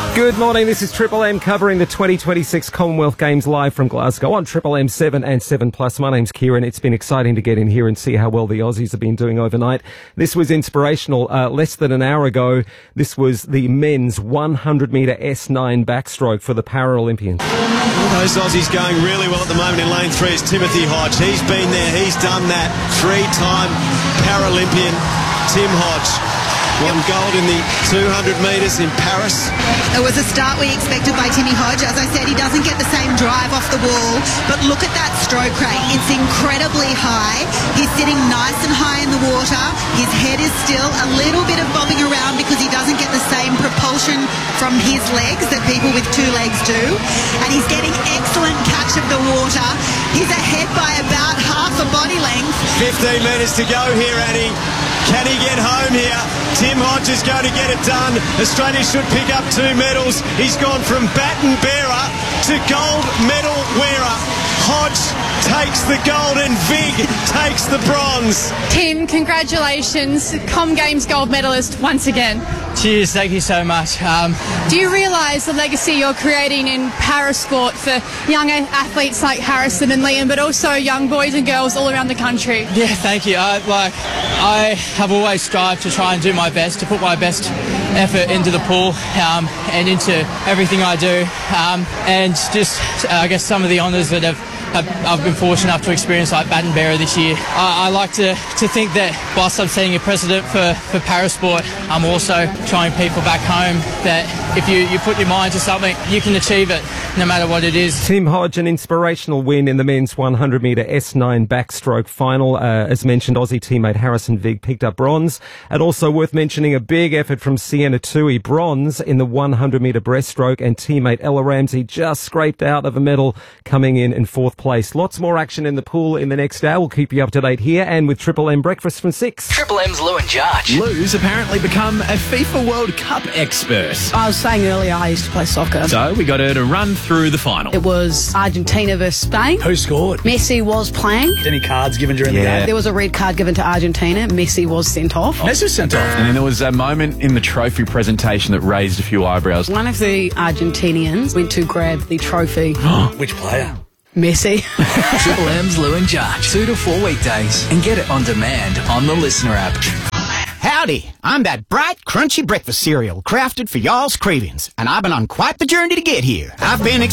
Good morning, this is Triple M covering the 2026 Commonwealth Games live from Glasgow on Triple M 7 and 7+. My name's Kieran. It's been exciting to get in here and see how well the Aussies have been doing overnight. This was inspirational. Less than an hour ago, this was the men's 100-metre S9 backstroke for the Paralympians. Those Aussies going really well at the moment in lane 3 is Timothy Hodge. He's been there, he's done that. 3-time Paralympian Tim Hodge. Won gold in the 200 metres in Paris. It was a start we expected by Timmy Hodge. As I said, he doesn't get the same drive off the wall, but look at that stroke rate. It's incredibly high. He's sitting nice and high in the water. His head is still a little bit of bobbing around because he doesn't get the same propulsion from his legs that people with two legs do. And he's getting excellent catch of the water. He's ahead by about half a body length. 15 metres to go here, Annie. Can he get home here? Tim Hodge is going to get it done. Australia should pick up 2 medals. He's gone from baton bearer to gold medal wearer. Hodge takes the gold and Vig takes the bronze. Tim, congratulations. Com Games gold medalist once again. Cheers, thank you so much. Do you realise the legacy you're creating in parasport for young athletes like Harrison and Liam, but also young boys and girls all around the country? Yeah, thank you. I have always strived to try and do my best, to put my best effort into the pool and into everything I do. And just, I guess, some of the honours that I've been fortunate enough to experience, like baton bearer this year. I like to think that whilst I'm setting a precedent for parasport, I'm also showing people back home that if you put your mind to something, you can achieve it, no matter what it is. Tim Hodge, an inspirational win in the men's 100-metre S9 backstroke final. As mentioned, Aussie teammate Harrison Vig picked up bronze. And also worth mentioning, a big effort from Sienna Tui, bronze in the 100-metre breaststroke, and teammate Ella Ramsey just scraped out of a medal, coming in 4th place. Lots more action in the pool in the next hour. We'll keep you up to date here and with Triple M Breakfast from 6. Triple M's Lou and Jarge. Lou's apparently become a FIFA World Cup expert. I was saying earlier I used to play soccer. So we got her to run through the final. It was Argentina versus Spain. Who scored? Messi was playing. Any cards given during the game? There was a red card given to Argentina. Messi was sent off. Messi was sent off. And then there was a moment in the trophy presentation that raised a few eyebrows. One of the Argentinians went to grab the trophy. Which player? Messi. Triple M's Lou and Jarge. 2 to 4 weekdays. And get it on demand on the Listener app. Howdy, I'm that bright, crunchy breakfast cereal crafted for y'all's cravings, and I've been on quite the journey to get here. I've been